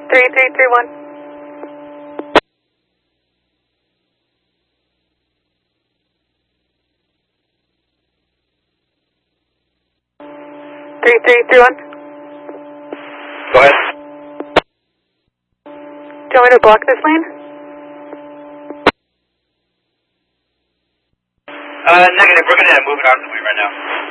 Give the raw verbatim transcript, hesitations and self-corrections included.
three three three one. three three three one. Go ahead. Do you want me to block this lane? Uh, negative. We're going to move it out of the way right now.